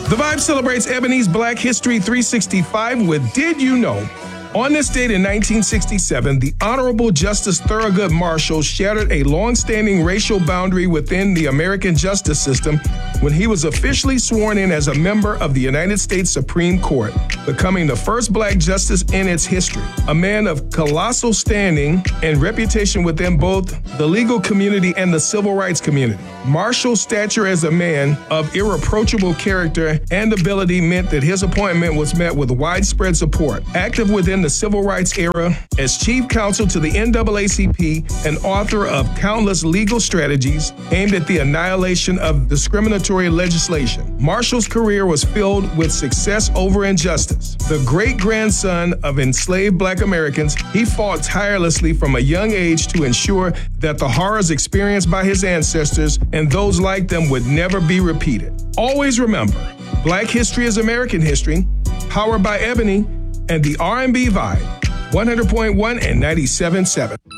The Vibe celebrates Ebony's Black History 365 with Did You Know? On this date in 1967, the Honorable Justice Thurgood Marshall shattered a long-standing racial boundary within the American justice system when he was officially sworn in as a member of the United States Supreme Court, becoming the first black justice in its history. A man of colossal standing and reputation within both the legal community and the civil rights community. Marshall's stature as a man of irreproachable character and ability meant that his appointment was met with widespread support. Active within the civil rights era as chief counsel to the NAACP and author of countless legal strategies aimed at the annihilation of discriminatory legislation, Marshall's career was filled with success over injustice. The great-grandson of enslaved black Americans, he fought tirelessly from a young age to ensure that the horrors experienced by his ancestors and those like them would never be repeated. Always remember, Black history is American history, powered by Ebony and the R&B Vibe, 100.1 and 97.7.